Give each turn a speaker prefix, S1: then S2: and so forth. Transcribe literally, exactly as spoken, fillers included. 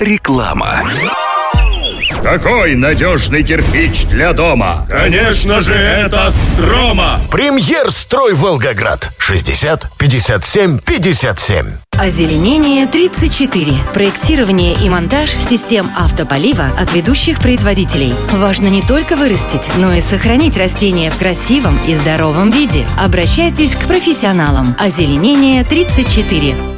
S1: Реклама.
S2: Какой надежный кирпич для дома? Конечно же, это Строма.
S3: Премьер-строй Волгоград. шестьдесят пятьдесят семь пятьдесят семь.
S4: Озеленение тридцать четыре. Проектирование и монтаж систем автополива от ведущих производителей. Важно не только вырастить, но и сохранить растения в красивом и здоровом виде. Обращайтесь к профессионалам. Озеленение тридцать четыре.